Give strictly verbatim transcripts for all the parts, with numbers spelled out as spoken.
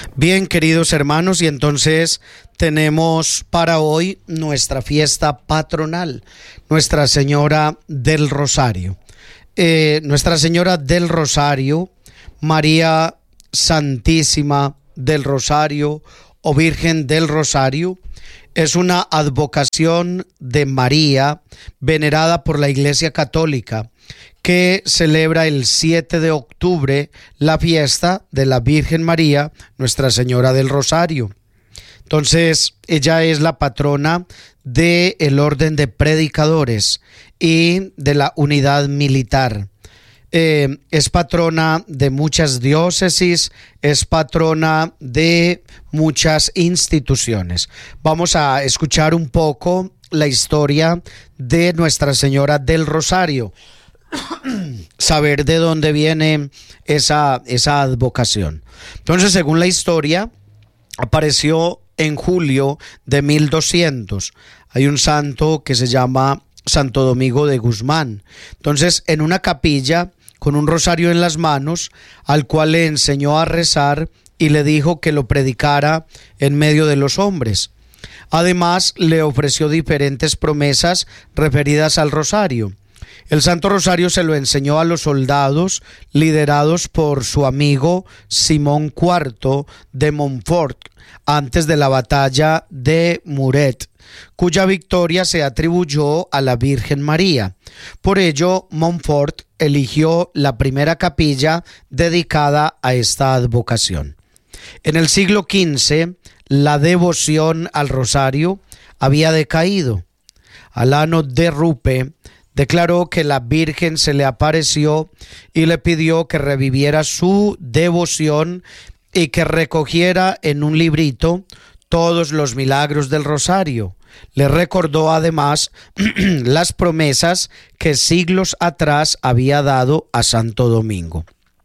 Bien, queridos hermanos, y entonces tenemos para hoy nuestra fiesta patronal, Nuestra Señora del Rosario. Eh, Nuestra Señora del Rosario, María Santísima del Rosario o Virgen del Rosario, es una advocación de María venerada por la Iglesia Católica, que celebra el siete de octubre la fiesta de la Virgen María, Nuestra Señora del Rosario. Entonces, ella es la patrona del orden de predicadores y de la unidad militar. Eh, es patrona de muchas diócesis, es patrona de muchas instituciones. Vamos a escuchar un poco la historia de Nuestra Señora del Rosario, saber de dónde viene esa, esa advocación. Entonces, según la historia, apareció en julio de mil doscientos. Hay un santo que se llama Santo Domingo de Guzmán. Entonces, en una capilla, con un rosario en las manos, al cual le enseñó a rezar y le dijo que lo predicara en medio de los hombres. Además, le ofreció diferentes promesas referidas al rosario. El Santo Rosario se lo enseñó a los soldados liderados por su amigo Simón cuarto de Montfort antes de la batalla de Muret, cuya victoria se atribuyó a la Virgen María. Por ello, Montfort eligió la primera capilla dedicada a esta advocación. En el siglo quince, la devoción al rosario había decaído. Alano de Rupe declaró que la Virgen se le apareció y le pidió que reviviera su devoción y que recogiera en un librito todos los milagros del rosario. Le recordó además las promesas que siglos atrás había dado a Santo Domingo.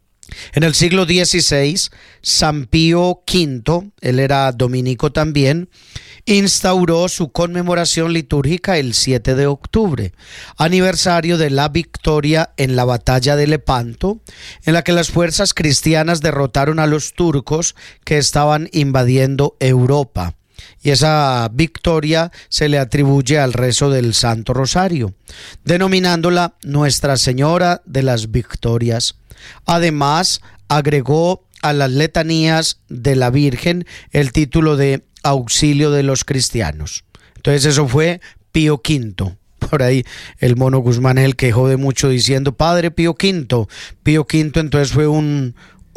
En el siglo dieciséis, San Pío quinto, él era dominico también, instauró su conmemoración litúrgica el siete de octubre, aniversario de la victoria en la batalla de Lepanto, en la que las fuerzas cristianas derrotaron a los turcos que estaban invadiendo Europa. Y esa victoria se le atribuye al rezo del Santo Rosario, denominándola Nuestra Señora de las Victorias. Además, agregó a las letanías de la Virgen el título de Auxilio de los Cristianos. Entonces eso fue Pío quinto. Por ahí el Mono Guzmán es el que jode mucho diciendo Padre Pío quinto. Pío quinto entonces fue un...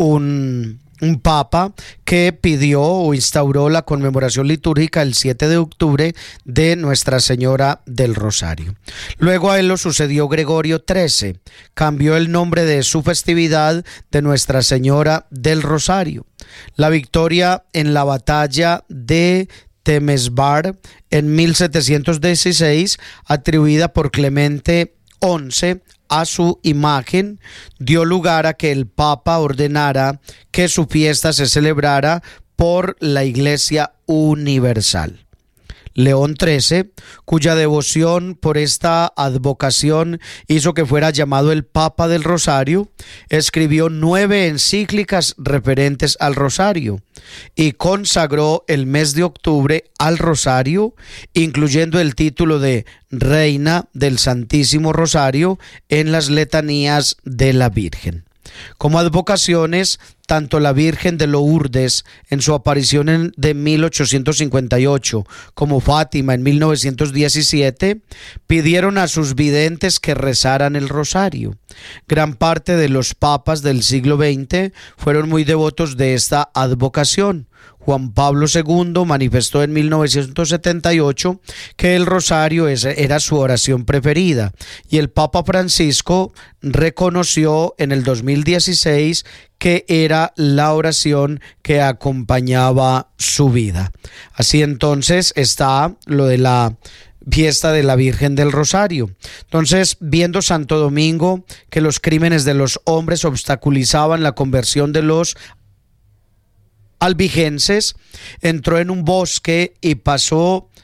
un un papa que pidió o instauró la conmemoración litúrgica el siete de octubre de Nuestra Señora del Rosario. Luego a él lo sucedió Gregorio trece, cambió el nombre de su festividad de Nuestra Señora del Rosario. La victoria en la batalla de Temesvar en mil setecientos dieciséis, atribuida por Clemente once a su imagen, dio lugar a que el Papa ordenara que su fiesta se celebrara por la Iglesia Universal. León trece, cuya devoción por esta advocación hizo que fuera llamado el Papa del Rosario, escribió nueve encíclicas referentes al Rosario y consagró el mes de octubre al Rosario, incluyendo el título de Reina del Santísimo Rosario en las letanías de la Virgen. Como advocaciones, tanto la Virgen de Lourdes en su aparición en, de mil ochocientos cincuenta y ocho como Fátima en mil novecientos diecisiete pidieron a sus videntes que rezaran el rosario. Gran parte de los papas del siglo veinte fueron muy devotos de esta advocación. Juan Pablo segundo manifestó en mil novecientos setenta y ocho que el rosario era su oración preferida, y el Papa Francisco reconoció en el dos mil dieciséis que era la oración que acompañaba su vida. Así entonces está lo de la fiesta de la Virgen del Rosario. Entonces, viendo Santo Domingo que los crímenes de los hombres obstaculizaban la conversión de los albigenses, entró en un bosque y pasó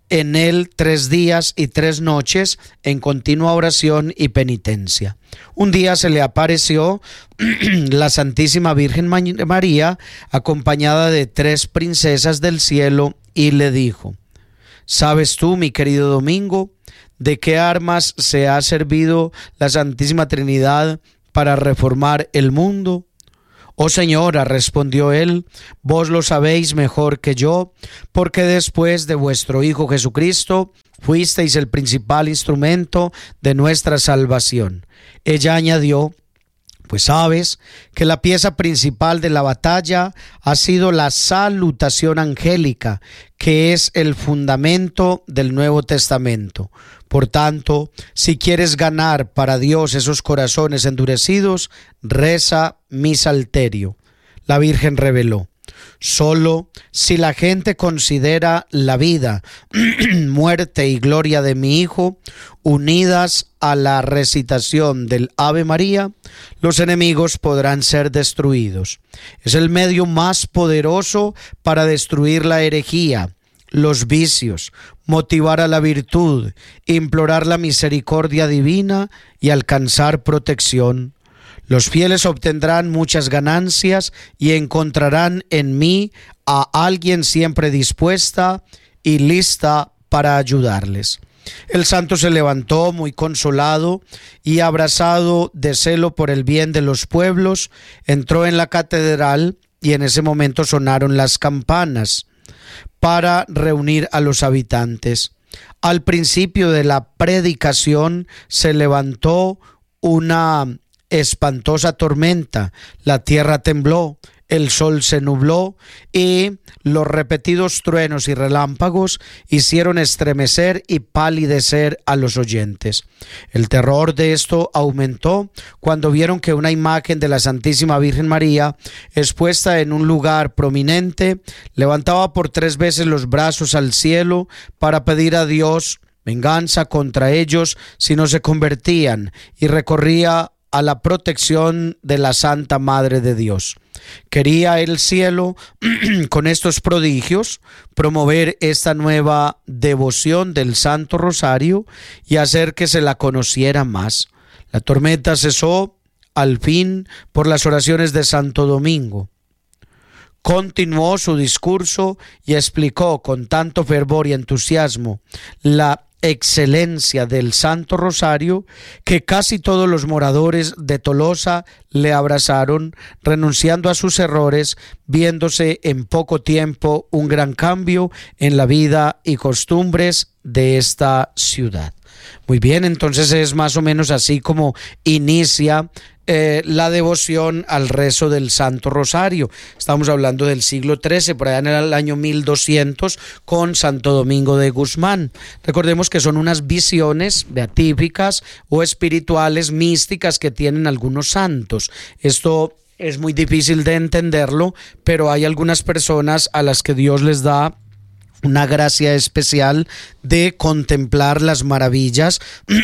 en él tres días y tres noches en continua oración y penitencia. Un día se le apareció la Santísima Virgen María acompañada de tres princesas del cielo y le dijo: ¿sabes tú, mi querido Domingo, de qué armas se ha servido la Santísima Trinidad para reformar el mundo? Oh señora, respondió él, vos lo sabéis mejor que yo, porque después de vuestro Hijo Jesucristo fuisteis el principal instrumento de nuestra salvación. Ella añadió: pues sabes que la pieza principal de la batalla ha sido la salutación angélica, que es el fundamento del Nuevo Testamento. Por tanto, si quieres ganar para Dios esos corazones endurecidos, reza mi salterio. La Virgen reveló: solo si la gente considera la vida, muerte y gloria de mi Hijo unidas a la recitación del Ave María, los enemigos podrán ser destruidos. Es el medio más poderoso para destruir la herejía, los vicios, motivar a la virtud, implorar la misericordia divina y alcanzar protección. Los fieles obtendrán muchas ganancias y encontrarán en mí a alguien siempre dispuesta y lista para ayudarles. El santo se levantó muy consolado y abrazado de celo por el bien de los pueblos, entró en la catedral y en ese momento sonaron las campanas para reunir a los habitantes. Al principio de la predicación se levantó una espantosa tormenta, la tierra tembló, el sol se nubló y los repetidos truenos y relámpagos hicieron estremecer y palidecer a los oyentes. El terror de esto aumentó cuando vieron que una imagen de la Santísima Virgen María, expuesta en un lugar prominente, levantaba por tres veces los brazos al cielo para pedir a Dios venganza contra ellos si no se convertían, y recorría a la protección de la Santa Madre de Dios. Quería el cielo, con estos prodigios, promover esta nueva devoción del Santo Rosario y hacer que se la conociera más. La tormenta cesó, al fin, por las oraciones de Santo Domingo. Continuó su discurso y explicó con tanto fervor y entusiasmo la excelencia del Santo Rosario que casi todos los moradores de Tolosa le abrazaron, renunciando a sus errores, viéndose en poco tiempo un gran cambio en la vida y costumbres de esta ciudad. Muy bien, entonces es más o menos así como inicia Eh, la devoción al rezo del Santo Rosario. Estamos hablando del siglo trece, por allá en el año mil doscientos, con Santo Domingo de Guzmán. Recordemos que son unas visiones beatíficas o espirituales, místicas, que tienen algunos santos. Esto es muy difícil de entenderlo, pero hay algunas personas a las que Dios les da una gracia especial de contemplar las maravillas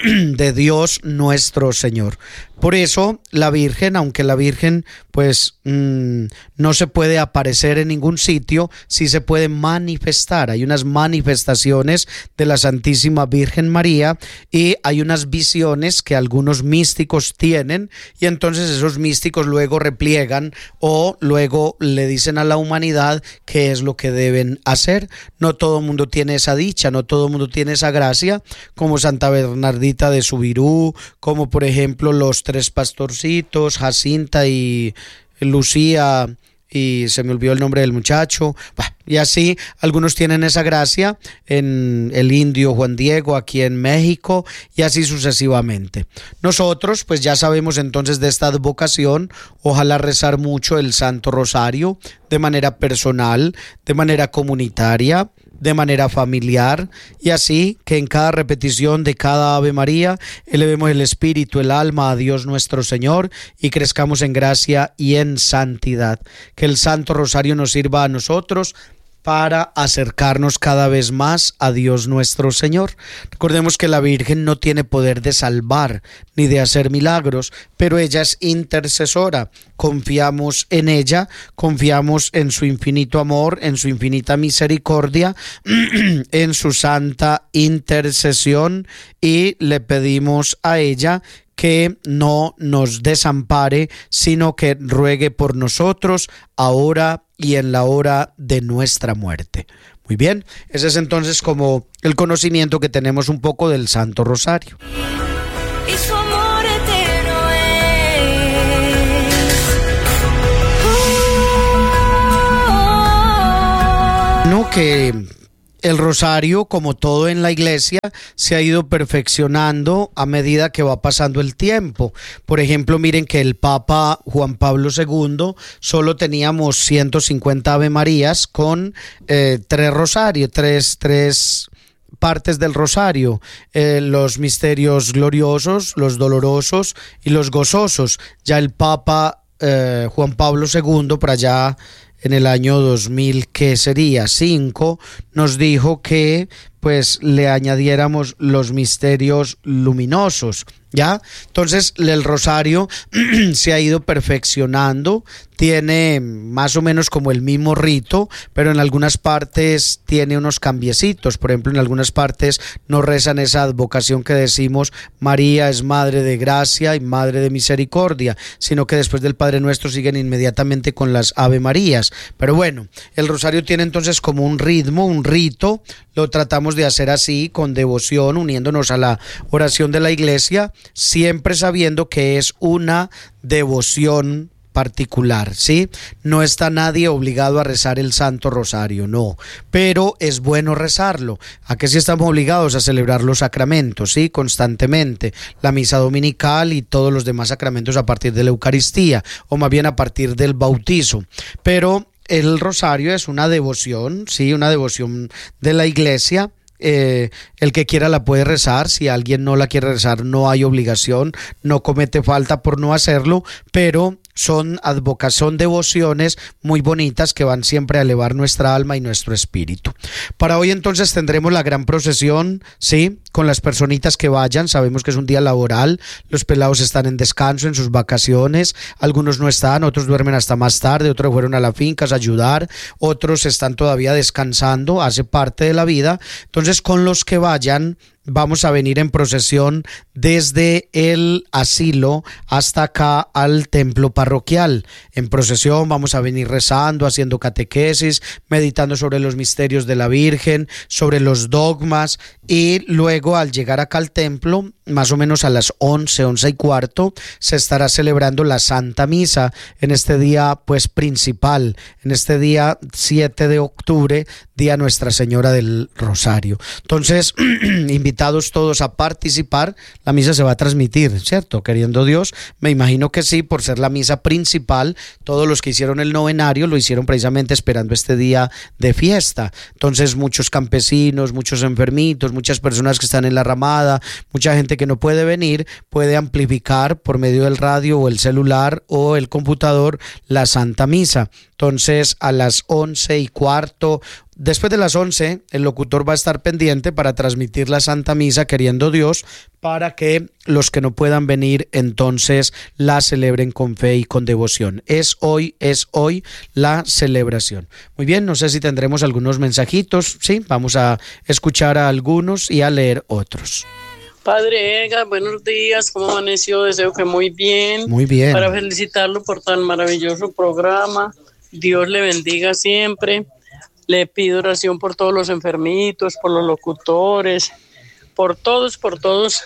de Dios nuestro Señor. Por eso la Virgen, aunque la Virgen pues mmm, no se puede aparecer en ningún sitio, sí se puede manifestar. Hay unas manifestaciones de la Santísima Virgen María y hay unas visiones que algunos místicos tienen, y entonces esos místicos luego repliegan o luego le dicen a la humanidad qué es lo que deben hacer. No todo el mundo tiene esa dicha, no todo el mundo tiene esa gracia, como Santa Bernardita de Subirú, como por ejemplo los tres pastorcitos, Jacinta y Lucía, y se me olvidó el nombre del muchacho, y así algunos tienen esa gracia, en el indio Juan Diego aquí en México, y así sucesivamente. Nosotros pues ya sabemos entonces de esta advocación, ojalá rezar mucho el Santo Rosario de manera personal, de manera comunitaria, de manera familiar, y así que en cada repetición de cada Ave María elevemos el espíritu, el alma a Dios nuestro Señor y crezcamos en gracia y en santidad. Que el Santo Rosario nos sirva a nosotros para acercarnos cada vez más a Dios nuestro Señor. Recordemos que la Virgen no tiene poder de salvar ni de hacer milagros, pero ella es intercesora. Confiamos en ella, confiamos en su infinito amor, en su infinita misericordia, en su santa intercesión, y le pedimos a ella que no nos desampare, sino que ruegue por nosotros ahora y en la hora de nuestra muerte. Muy bien, ese es entonces como el conocimiento que tenemos un poco del Santo Rosario. Y su amor eterno es. No, que el rosario, como todo en la iglesia, se ha ido perfeccionando a medida que va pasando el tiempo. Por ejemplo, miren que el Papa Juan Pablo segundo solo teníamos ciento cincuenta Ave Marías con eh, tres rosarios, tres, tres partes del rosario, eh, los misterios gloriosos, los dolorosos y los gozosos. Ya el Papa eh, Juan Pablo segundo, por allá en el año dos mil, que sería cinco, nos dijo que pues le añadiéramos los misterios luminosos, ¿ya? Entonces el rosario se ha ido perfeccionando, tiene más o menos como el mismo rito, pero en algunas partes tiene unos cambiecitos. Por ejemplo, en algunas partes no rezan esa advocación que decimos María es Madre de Gracia y Madre de Misericordia, sino que después del Padre Nuestro siguen inmediatamente con las Ave Marías. Pero bueno, el rosario tiene entonces como un ritmo, un rito, lo tratamos de hacer así, con devoción, uniéndonos a la oración de la iglesia, siempre sabiendo que es una devoción particular, ¿sí? No está nadie obligado a rezar el Santo Rosario, no, pero es bueno rezarlo. ¿A qué sí estamos obligados? A celebrar los sacramentos, ¿sí? Constantemente, la misa dominical y todos los demás sacramentos a partir de la Eucaristía, o más bien a partir del bautizo, pero el rosario es una devoción, ¿sí? Una devoción de la iglesia. Eh, el que quiera la puede rezar, si alguien no la quiere rezar no hay obligación, no comete falta por no hacerlo, pero son advocación, devociones muy bonitas que van siempre a elevar nuestra alma y nuestro espíritu. Para hoy entonces tendremos la gran procesión, sí, con las personitas que vayan. Sabemos que es un día laboral, los pelados están en descanso, en sus vacaciones, algunos no están, otros duermen hasta más tarde, otros fueron a las fincas a ayudar, otros están todavía descansando, hace parte de la vida. Entonces, con los que vayan, vamos a venir en procesión desde el asilo hasta acá al templo parroquial. En procesión vamos a venir rezando, haciendo catequesis, meditando sobre los misterios de la Virgen, sobre los dogmas, y luego al llegar acá al templo, más o menos a las once, once y cuarto, se estará celebrando la Santa Misa en este día pues principal, en este día siete de octubre, día Nuestra Señora del Rosario. Entonces, invitados todos a participar. La misa se va a transmitir, ¿cierto? Queriendo Dios, me imagino que sí, por ser la misa principal. Todos los que hicieron el novenario lo hicieron precisamente esperando este día de fiesta. Entonces, muchos campesinos, muchos enfermitos, muchas personas que están en la ramada, mucha gente que no puede venir, puede amplificar por medio del radio o el celular o el computador la Santa Misa. Entonces, a las once y cuarto, después de las once, el locutor va a estar pendiente para transmitir la Santa Misa, queriendo Dios, para que los que no puedan venir entonces la celebren con fe y con devoción. Es hoy, es hoy la celebración. Muy bien, no sé si tendremos algunos mensajitos, sí, vamos a escuchar a algunos y a leer otros. Padre Edgar, buenos días, ¿cómo amaneció? Deseo que muy bien. Muy bien. Para felicitarlo por tan maravilloso programa. Dios le bendiga siempre. Le pido oración por todos los enfermitos, por los locutores, por todos, por todos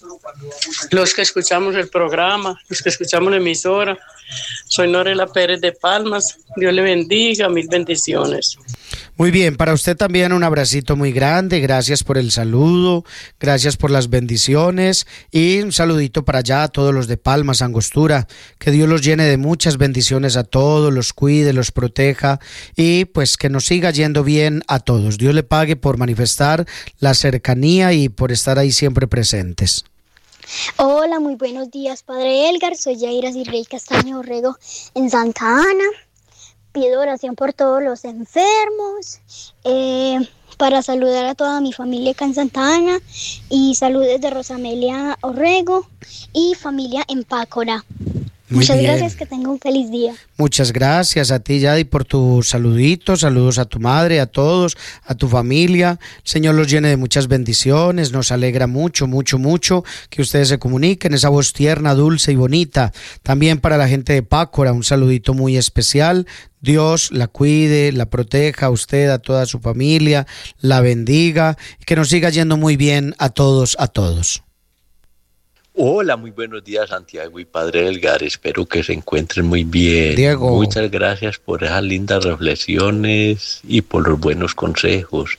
los que escuchamos el programa, los que escuchamos la emisora. Soy Norela Pérez de Palmas. Dios le bendiga, mil bendiciones. Muy bien, para usted también un abracito muy grande, gracias por el saludo, gracias por las bendiciones y un saludito para allá a todos los de Palmas, Angostura, que Dios los llene de muchas bendiciones a todos, los cuide, los proteja y pues que nos siga yendo bien a todos. Dios le pague por manifestar la cercanía y por estar ahí siempre presentes. Hola, muy buenos días, Padre Edgar, soy Yaira Cirrey Castaño Orrego en Santa Ana. pido oración por todos los enfermos, eh, para saludar a toda mi familia acá en Santa Ana y saludos de Rosamelia Orrego y familia en Pácora. Muy Muchas bien. gracias, que tenga un feliz día. Muchas gracias a ti, Yadi, por tu saludito, saludos a tu madre, a todos, a tu familia. El Señor los llene de muchas bendiciones, nos alegra mucho, mucho, mucho que ustedes se comuniquen, esa voz tierna, dulce y bonita. También para la gente de Pácora, un saludito muy especial. Dios la cuide, la proteja a usted, a toda su familia, la bendiga y que nos siga yendo muy bien a todos, a todos. Hola, muy buenos días, Santiago y Padre Edgar. Espero que se encuentren muy bien. Diego. Muchas gracias por esas lindas reflexiones y por los buenos consejos.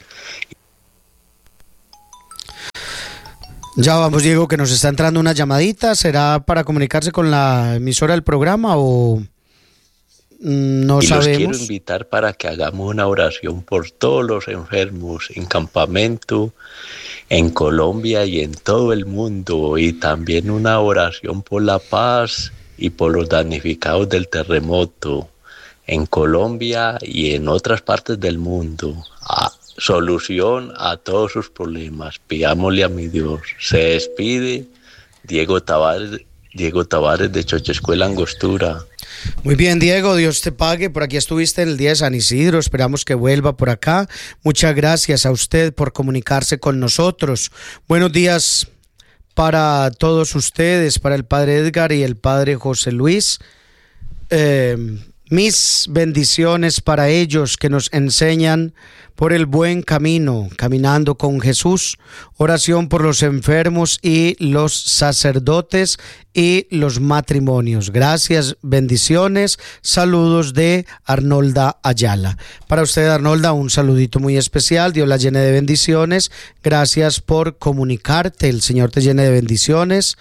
Ya vamos, Diego, que nos está entrando una llamadita. ¿Será para comunicarse con la emisora del programa o no y sabemos? los quiero invitar para que hagamos una oración por todos los enfermos en campamento, en Colombia y en todo el mundo, y también una oración por la paz y por los damnificados del terremoto en Colombia y en otras partes del mundo. A solución a todos sus problemas. Pidámosle a mi Dios. Se despide Diego Tavares, Diego Tavares de Chochescuela Angostura. Muy bien, Diego, Dios te pague. Por aquí estuviste el día de San Isidro, esperamos que vuelva por acá. Muchas gracias a usted por comunicarse con nosotros. Buenos días para todos ustedes, para el Padre Edgar y el Padre José Luis. Eh, mis bendiciones para ellos que nos enseñan por el buen camino, caminando con Jesús. Oración por los enfermos y los sacerdotes y los matrimonios. Gracias, bendiciones, saludos de Arnolda Ayala. Para usted, Arnolda, un saludito muy especial. Dios la llene de bendiciones. Gracias por comunicarte. El Señor te llene de bendiciones.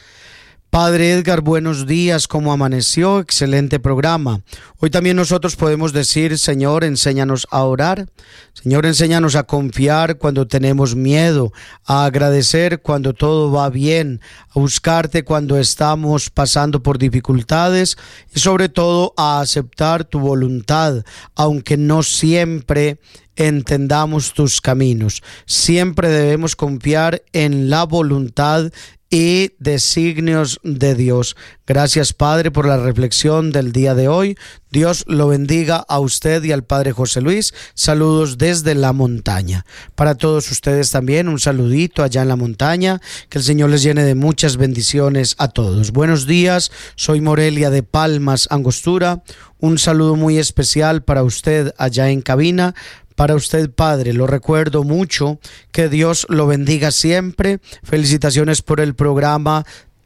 Padre Edgar, buenos días, ¿cómo amaneció? Excelente programa. Hoy también nosotros podemos decir, Señor, enséñanos a orar. Señor, enséñanos a confiar cuando tenemos miedo, a agradecer cuando todo va bien, a buscarte cuando estamos pasando por dificultades y sobre todo a aceptar tu voluntad, aunque no siempre entendamos tus caminos. Siempre debemos confiar en la voluntad y designios de Dios. Gracias, Padre, por la reflexión del día de hoy. Dios lo bendiga a usted y al Padre José Luis. Saludos desde la montaña. Para todos ustedes también un saludito allá en la montaña. Que el Señor les llene de muchas bendiciones a todos. Buenos días, soy Morelia de Palmas, Angostura. Un saludo muy especial para usted allá en cabina. Para usted, Padre, lo recuerdo mucho, que Dios lo bendiga siempre. Felicitaciones por el programa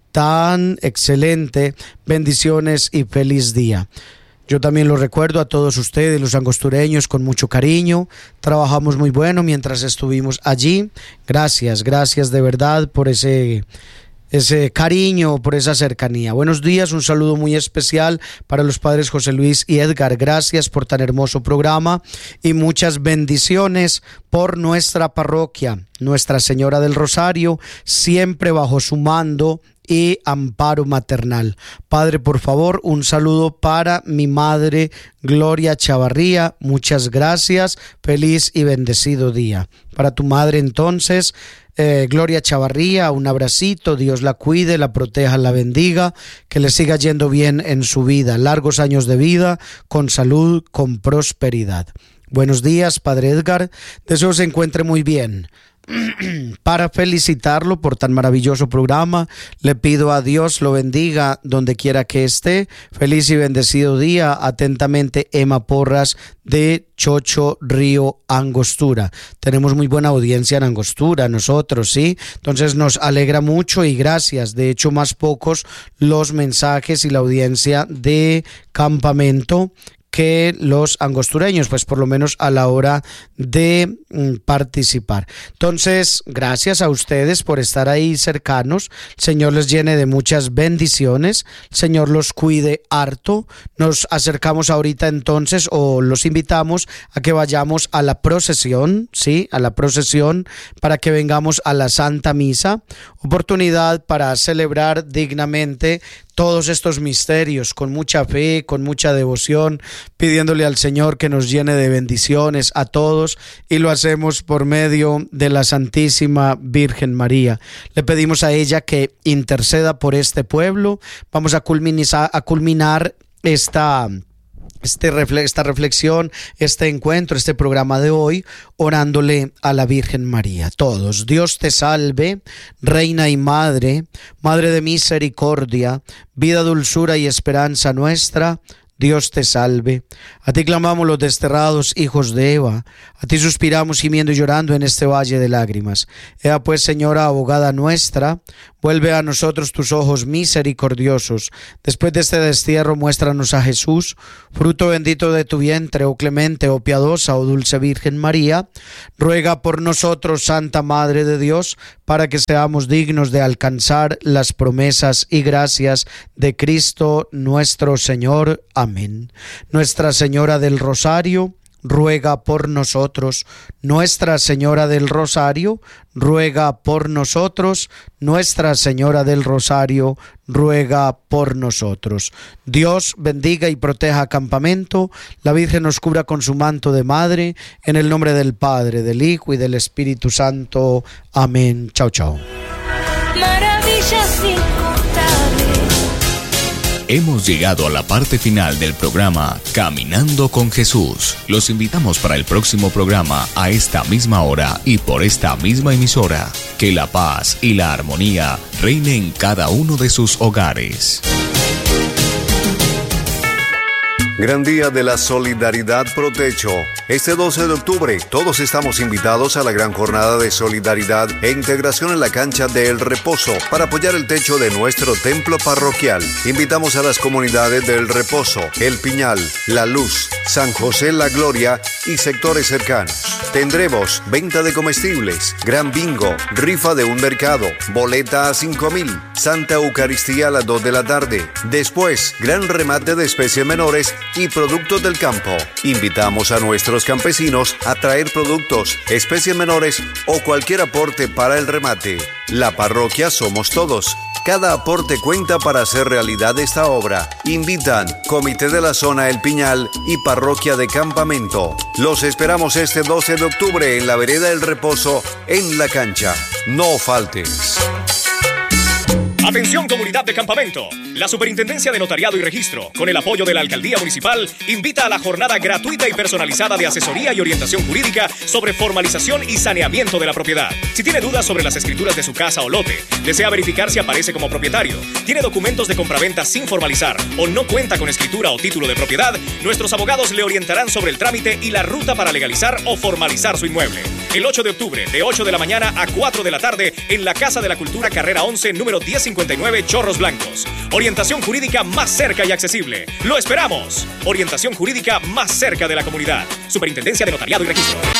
tan excelente, bendiciones y feliz día. Yo también lo recuerdo a todos ustedes, los angostureños, con mucho cariño. Trabajamos muy bueno mientras estuvimos allí. Gracias, gracias de verdad por ese... ese cariño, por esa cercanía. Buenos días, un saludo muy especial para los padres José Luis y Edgar. Gracias por tan hermoso programa y muchas bendiciones por nuestra parroquia, Nuestra Señora del Rosario, siempre bajo su mando y amparo maternal. Padre, por favor, un saludo para mi madre Gloria Chavarría. Muchas gracias, feliz y bendecido día. Para tu madre entonces, Eh, Gloria Chavarría, un abracito, Dios la cuide, la proteja, la bendiga, que le siga yendo bien en su vida, largos años de vida, con salud, con prosperidad. Buenos días, Padre Edgar, deseo se encuentre muy bien. Para felicitarlo por tan maravilloso programa, le pido a Dios lo bendiga donde quiera que esté. Feliz y bendecido día. Atentamente, Emma Porras de Chocho Río, Angostura. Tenemos muy buena audiencia en Angostura, nosotros, ¿sí? Entonces nos alegra mucho y gracias. De hecho, más pocos los mensajes y la audiencia de campamento que los angostureños, pues por lo menos a la hora de mm, participar. Entonces, gracias a ustedes por estar ahí cercanos. El Señor les llene de muchas bendiciones. El Señor los cuide harto. Nos acercamos ahorita entonces, o los invitamos a que vayamos a la procesión, ¿sí? A la procesión para que vengamos a la Santa Misa. Oportunidad para celebrar dignamente todos estos misterios con mucha fe, con mucha devoción, pidiéndole al Señor que nos llene de bendiciones a todos, y lo hacemos por medio de la Santísima Virgen María. Le pedimos a ella que interceda por este pueblo. Vamos a culminar, a culminar esta Este refle- esta reflexión, este encuentro, este programa de hoy, orándole a la Virgen María. Todos, Dios te salve, Reina y Madre, Madre de misericordia, vida, dulzura y esperanza nuestra. Dios te salve. A ti clamamos los desterrados hijos de Eva, a ti suspiramos gimiendo y llorando en este valle de lágrimas. Ea pues, Señora, abogada nuestra, vuelve a nosotros tus ojos misericordiosos. Después de este destierro, muéstranos a Jesús, fruto bendito de tu vientre, oh clemente, oh piadosa, oh dulce Virgen María. Ruega por nosotros, Santa Madre de Dios, para que seamos dignos de alcanzar las promesas y gracias de Cristo nuestro Señor. Amén. Nuestra Señora del Rosario, ruega por nosotros. Nuestra Señora del Rosario, ruega por nosotros. Nuestra Señora del Rosario, ruega por nosotros. Dios bendiga y proteja Campamento. La Virgen nos cubra con su manto de madre. En el nombre del Padre, del Hijo y del Espíritu Santo. Amén. Chao, chao. Maravillas incontables. Hemos llegado a la parte final del programa Caminando con Jesús. Los invitamos para el próximo programa a esta misma hora y por esta misma emisora. Que la paz y la armonía reine en cada uno de sus hogares. Gran Día de la Solidaridad Protecho. Este doce de octubre, todos estamos invitados a la gran jornada de solidaridad e integración en la cancha de El Reposo para apoyar el techo de nuestro templo parroquial. Invitamos a las comunidades de El Reposo, El Piñal, La Luz, San José La Gloria y sectores cercanos. Tendremos venta de comestibles, gran bingo, rifa de un mercado, boleta a cinco mil, Santa Eucaristía a las dos de la tarde. Después, gran remate de especies menores y productos del campo. Invitamos a nuestros campesinos a traer productos, especies menores o cualquier aporte para el remate. La parroquia somos todos. Cada aporte cuenta para hacer realidad esta obra. Invitan Comité de la Zona El Piñal y Parroquia de Campamento. Los esperamos este doce de octubre en la Vereda El Reposo, en la cancha. No faltes. Atención, comunidad de Campamento. La Superintendencia de Notariado y Registro, con el apoyo de la Alcaldía Municipal, invita a la jornada gratuita y personalizada de asesoría y orientación jurídica sobre formalización y saneamiento de la propiedad. Si tiene dudas sobre las escrituras de su casa o lote, desea verificar si aparece como propietario, tiene documentos de compraventa sin formalizar o no cuenta con escritura o título de propiedad, nuestros abogados le orientarán sobre el trámite y la ruta para legalizar o formalizar su inmueble. El ocho de octubre, de ocho de la mañana a cuatro de la tarde, en la Casa de la Cultura, carrera once, número diez cincuenta y nueve, Chorros Blancos. Orientación jurídica más cerca y accesible. ¡Lo esperamos! Orientación jurídica más cerca de la comunidad. Superintendencia de Notariado y Registro.